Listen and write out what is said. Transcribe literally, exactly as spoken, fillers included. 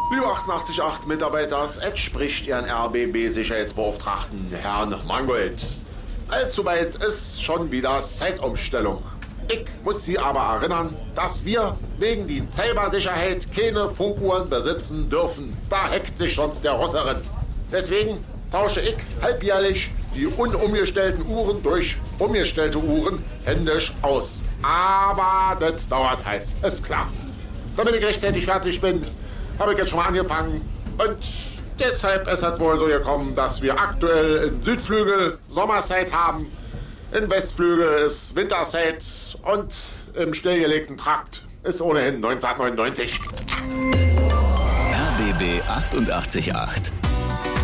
Liebe achtundachtzig Komma acht Mitarbeiters, es spricht Ihren R B B-Sicherheitsbeauftragten Herrn Mangold. Allzu bald ist schon wieder Zeitumstellung. Ich muss Sie aber erinnern, dass wir wegen die Cybersicherheit keine Funkuhren besitzen dürfen. Da hackt sich sonst der Russerin. Deswegen tausche ich halbjährlich die unumgestellten Uhren durch umgestellte Uhren händisch aus. Aber das dauert halt, ist klar. Damit ich rechtzeitig fertig bin, habe ich jetzt schon mal angefangen. Und deshalb ist es wohl so gekommen, dass wir aktuell im Südflügel Sommerzeit haben, im Westflügel ist Winterzeit und im stillgelegten Trakt ist ohnehin neunzehnhundertneunundneunzig. R B B achtundachtzig Komma acht.